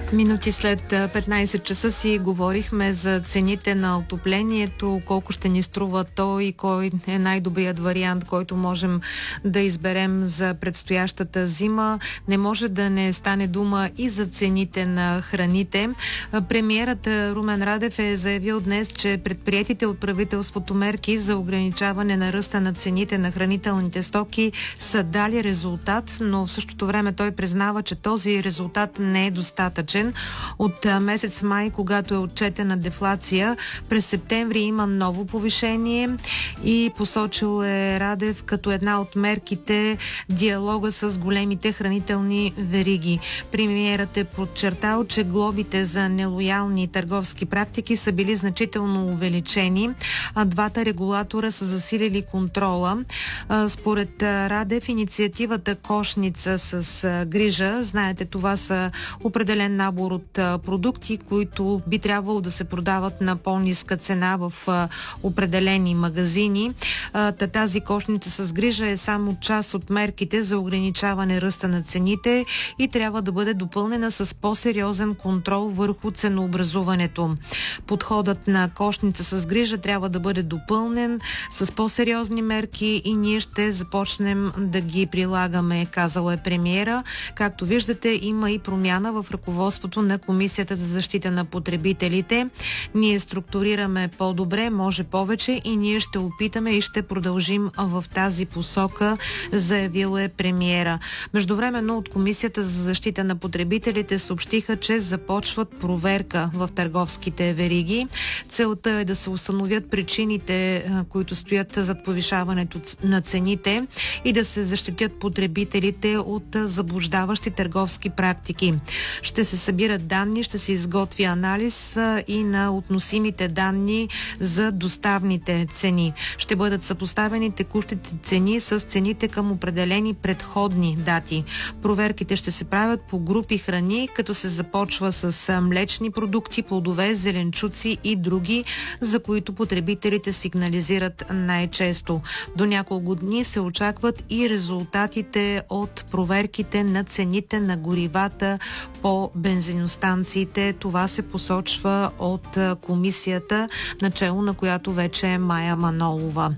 Минути след 15 часа си говорихме за цените на отоплението, колко ще ни струва то и кой е най-добрият вариант, който можем да изберем за предстоящата зима. Не може да не стане дума и за цените на храните. Премиерът Румен Радев е заявил днес, че предприетите от правителството мерки за ограничаване на ръста на цените на хранителните стоки са дали резултат, но в същото време той признава, че този резултат не е достатъчен. От месец май, когато е отчетена дефлация, през септември има ново повишение и посочил е Радев като една от мерките диалога с големите хранителни вериги. Премиерът е подчертал, че глобите за нелоялни търговски практики са били значително увеличени, а двата регулатора са засилили контрола. Според Радев, инициативата Кошница с грижа, знаете, това са определен набор от продукти, които би трябвало да се продават на по-ниска цена в определени магазини. Тази кошница с грижа е само част от мерките за ограничаване ръста на цените и трябва да бъде допълнена с по-сериозен контрол върху ценообразуването. Подходът на кошница с грижа трябва да бъде допълнен с по-сериозни мерки и ние ще започнем да ги прилагаме, казал е премиера. Както виждате, има и промяна в ръководството на Комисията за защита на потребителите. Ние структурираме по-добре, може повече и ние ще опитаме и ще продължим в тази посока, заявил е премиера. Междувременно от Комисията за защита на потребителите съобщиха, че започват проверка в търговските вериги. Целта е да се установят причините, които стоят зад повишаването на цените и да се защитят потребителите от заблуждаващи търговски практики. Ще се събират данни, ще се изготви анализ и на относимите данни за доставните цени. Ще бъдат съпоставени текущите цени с цените към определени предходни дати. Проверките ще се правят по групи храни, като се започва с млечни продукти, плодове, зеленчуци и други, за които потребителите сигнализират най-често. До няколко дни се очакват и резултатите от проверките на цените на горивата по бензиностанциите. Това се посочва от комисията, начело на която вече е Мая Манолова.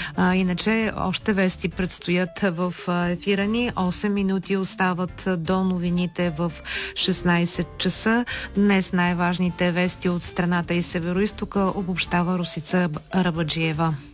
Иначе още вести предстоят в ефира ни. 8 минути остават до новините в 16 часа. Днес най-важните вести от страната и Североизтока обобщава Росица Арабаджиева.